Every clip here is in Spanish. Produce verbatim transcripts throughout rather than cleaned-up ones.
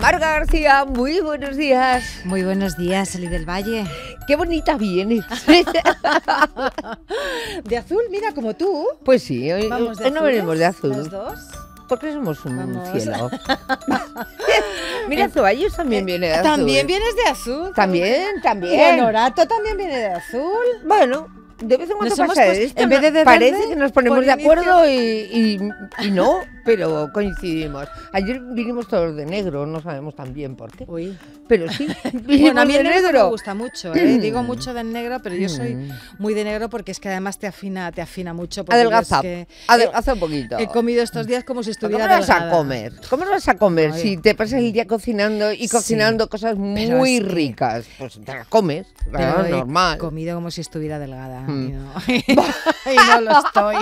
Marga García, muy buenos días. Muy buenos días, Eli del Valle. Qué bonita vienes. De azul, mira, como tú. Pues sí, hoy, Vamos de hoy no azules, venimos de azul. Los dos. Porque somos un Vamos. cielo. Mira, Ceballos también viene de azul. También vienes de azul. También, Y también. Honorato también viene de azul. Bueno, de vez en cuando Nos hemos pasa puesto- esto. en vez de de Parece verde, que nos ponemos por de inicio- acuerdo y, y, y no, pero coincidimos. Ayer vinimos todos de negro, no sabemos tan bien por qué. Uy. Pero sí, vinimos Bueno, a mí de el negro me negro. gusta mucho, ¿eh? Digo mucho del negro, pero yo soy Mm. muy de negro porque es que además te afina, te afina mucho. porque yo Adelgaza, es que adelgaza un poquito. he, he comido estos días como si ¿Cómo estuviera no vas a delgada. comer? ¿Cómo no vas a comer Ay. si te pasas el día cocinando y Sí. cocinando cosas Pero muy es que- ricas? Pues te las comes, Pero claro, he normal. comido como si estuviera delgada. Mm. Y, no, y no lo estoy.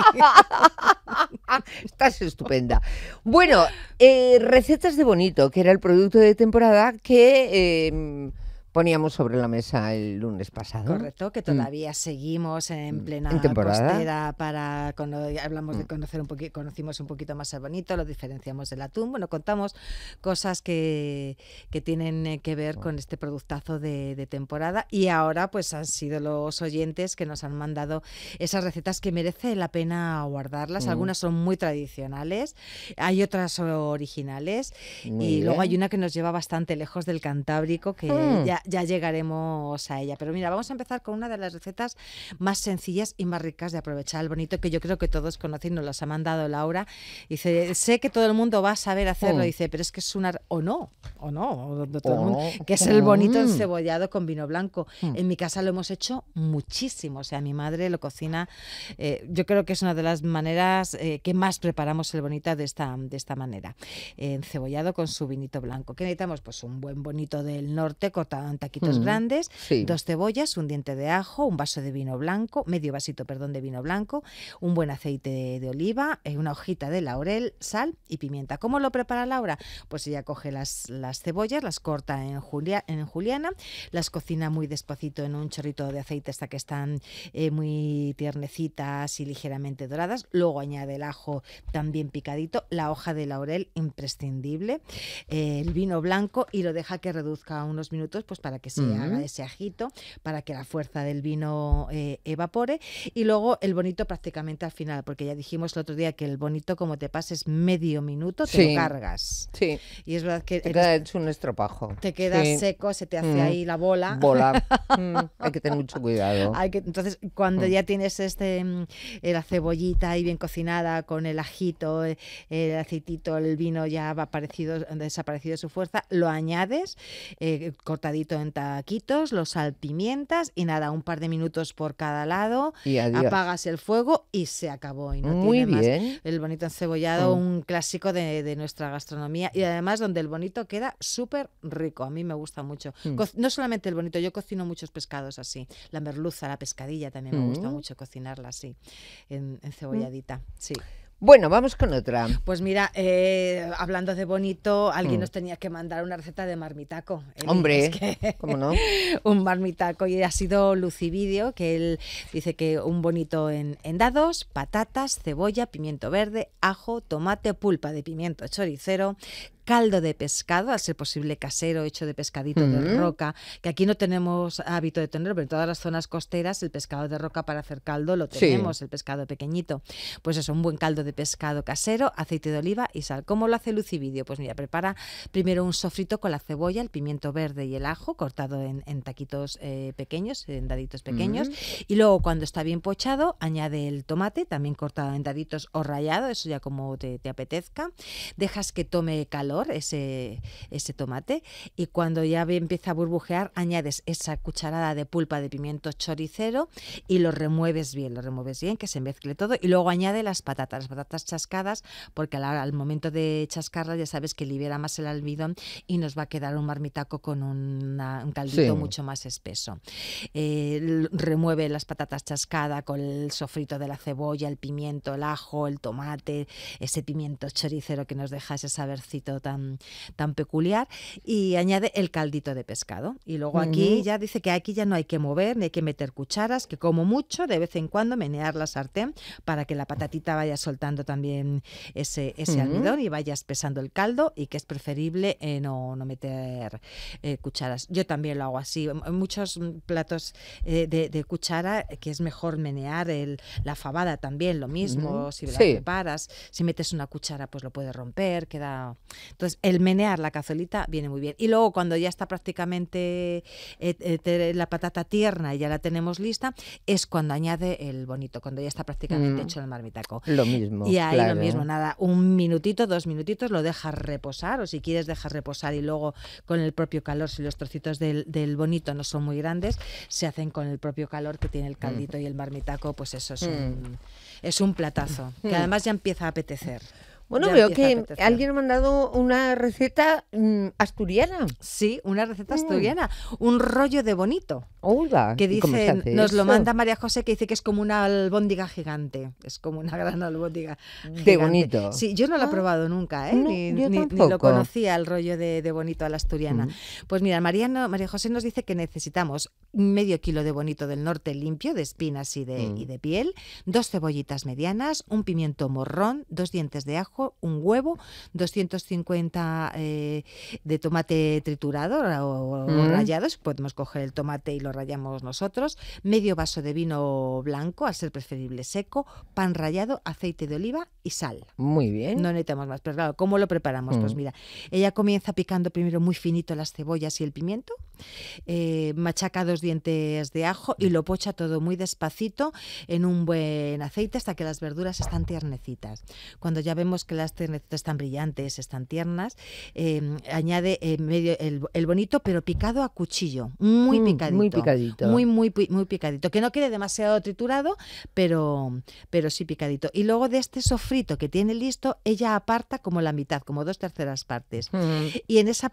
Estás estupenda. Bueno, eh, recetas de bonito, que era el producto de temporada que eh, poníamos sobre la mesa el lunes pasado. Correcto, que todavía seguimos en plena En temporada. costera para cuando hablamos de conocer un poquito, conocimos un poquito más el bonito, lo diferenciamos del atún. Bueno, contamos cosas que, que tienen eh, que ver con este productazo de, de temporada y ahora pues han sido los oyentes que nos han mandado esas recetas que merece la pena guardarlas. Mm. Algunas son muy tradicionales, hay otras originales Muy y luego bien. hay una que nos lleva bastante lejos del Cantábrico que Mm. ya, ya llegaremos a ella. Pero mira, vamos a empezar con una de las recetas más sencillas y más ricas de aprovechar el bonito que yo creo que todos conocen, nos las ha mandado Laura. Dice, sé que todo el mundo va a saber hacerlo, Mm. dice, pero es que es una... o no, o no, o de todo el Oh. mundo, que es el bonito Mm. encebollado con vino blanco. Mm. En mi casa lo hemos hecho muchísimo, o sea, mi madre lo cocina, eh, yo creo que es una de las maneras eh, que más preparamos el bonito de esta, de esta manera, eh, encebollado con su vinito blanco. ¿Qué necesitamos? Pues un buen bonito del norte cortado en taquitos Mm. grandes, Sí. dos cebollas, un diente de ajo, un vaso de vino blanco, medio vasito, perdón, de vino blanco, un buen aceite de, de oliva, eh, una hojita de laurel, sal y pimienta. ¿Cómo lo prepara Laura? Pues ella coge las, las cebollas, las corta en, julia, en juliana, las cocina muy despacito en un chorrito de aceite hasta que están eh, muy tiernecitas y ligeramente doradas. Luego añade el ajo también picadito, la hoja de laurel imprescindible, eh, el vino blanco y lo deja que reduzca unos minutos pues para que se Mm. haga ese ajito, para que la fuerza del vino eh, evapore y luego el bonito prácticamente al final, porque ya dijimos el otro día que el bonito como te pases medio minuto te Sí. lo cargas. Sí, Y es verdad que te eres- queda hecho un estropajo. te queda Sí. seco, se te hace Mm. ahí la bola. Bola. Mm, hay que tener mucho cuidado. Hay que, entonces, cuando Mm. ya tienes este mm, eh, la cebollita ahí bien cocinada, con el ajito, eh, el aceitito, el vino ya va aparecido, desaparecido su fuerza, lo añades eh, cortadito en taquitos, lo salpimientas y nada, un par de minutos por cada lado, Y adiós. apagas el fuego y se acabó. Y no Muy tiene más. bien. El bonito encebollado, Mm. un clásico de, de nuestra gastronomía y además donde el bonito queda súper rico. A mí me gusta mucho. Mm. Co- no solamente el bonito, yo cocino muchos pescados así. La merluza, la pescadilla también me gusta Mm. mucho cocinarla así, en, enceboladita. Sí. Bueno, vamos con otra. Pues mira, eh, hablando de bonito, alguien Mm. nos tenía que mandar una receta de marmitaco. Eli. Hombre, Es que- ¿cómo no? un marmitaco y ha sido Lucividio, que él dice que un bonito en, en dados, patatas, cebolla, pimiento verde, ajo, tomate, pulpa de pimiento choricero, caldo de pescado, al ser posible casero, hecho de pescadito de Mm. roca, que aquí no tenemos hábito de tenerlo, pero en todas las zonas costeras el pescado de roca para hacer caldo lo Sí. tenemos, el pescado pequeñito. Pues eso, un buen caldo de pescado casero, aceite de oliva y sal. ¿Cómo lo hace Lucividio? Pues mira, prepara primero un sofrito con la cebolla, el pimiento verde y el ajo, cortado en, en taquitos eh, pequeños, en daditos pequeños, Mm. y luego cuando está bien pochado, añade el tomate, también cortado en daditos o rallado, eso ya como te, te apetezca. Dejas que tome calor ese, ese tomate y cuando ya ve- empieza a burbujear, añades esa cucharada de pulpa de pimiento choricero y lo remueves bien, lo remueves bien, que se mezcle todo y luego añade las patatas, las patatas chascadas, porque al, al momento de chascarlas ya sabes que libera más el almidón y nos va a quedar un marmitaco con una- un caldito Sí. mucho más espeso. Eh, l- remueve las patatas chascadas con el sofrito de la cebolla, el pimiento, el ajo, el tomate, ese pimiento choricero que nos deja ese saborcito tan, tan peculiar, y añade el caldito de pescado. Y luego aquí Ujú. ya dice que aquí ya no hay que mover, ni hay que meter cucharas, que como mucho de vez en cuando menear la sartén para que la patatita vaya soltando también ese, ese Ujú. almidón y vaya espesando el caldo, y que es preferible eh, no, no meter eh, cucharas. Yo también lo hago así. En muchos mm, platos eh, de, de cuchara, que es mejor menear el, la fabada también, lo mismo, Ujú. si la Sí. preparas, si metes una cuchara pues lo puedes romper, queda... Entonces el menear la cazuelita viene muy bien. Y luego cuando ya está prácticamente eh, eh, te- la patata tierna y ya la tenemos lista, es cuando añade el bonito, cuando ya está prácticamente Mm. hecho el marmitaco. Lo mismo, Y ahí lo mismo, claro. nada, un minutito, dos minutitos, lo dejas reposar, o si quieres dejar reposar y luego con el propio calor, si los trocitos del, del bonito no son muy grandes, se hacen con el propio calor que tiene el caldito y el marmitaco, pues eso es un, es un platazo, que además ya empieza a apetecer. Bueno, Ya veo empieza a que apetecer. alguien ha mandado una receta mm, asturiana. Sí, una receta Mm. asturiana, un rollo de bonito. Oiga, Que ¿y cómo se dicen, hace nos lo eso? manda María José, que dice que es como una albóndiga gigante, es como una gran albóndiga De gigante. bonito. Sí, yo no lo he Ah, probado nunca, ¿eh? no, ni, yo ni- ni tampoco. lo conocía el rollo de, de bonito a la asturiana. Mm. Pues mira, Mariano, María José nos dice que necesitamos medio kilo de bonito del norte limpio, de espinas y de, Mm. y de piel, dos cebollitas medianas, un pimiento morrón, dos dientes de ajo, un huevo, doscientos cincuenta eh, de tomate triturado o, o Mm. rallados, podemos coger el tomate y lo rallamos nosotros, medio vaso de vino blanco, al ser preferible seco, pan rallado, aceite de oliva y sal. Muy bien. No necesitamos más, pero claro, ¿cómo lo preparamos? Mm. Pues mira, ella comienza picando primero muy finito las cebollas y el pimiento, eh, machaca dos dientes de ajo y lo pocha todo muy despacito en un buen aceite hasta que las verduras están tiernecitas. Cuando ya vemos que las tiernecitas están brillantes, están tiernas, eh, añade eh, medio el, el bonito, pero picado a cuchillo, muy Mm, picadito. muy picadito. Muy, muy, pi- muy picadito. Que no quede demasiado triturado, pero, pero sí picadito. Y luego de este sofrito que tiene listo, ella aparta como la mitad, como dos terceras partes. Mm. Y en esa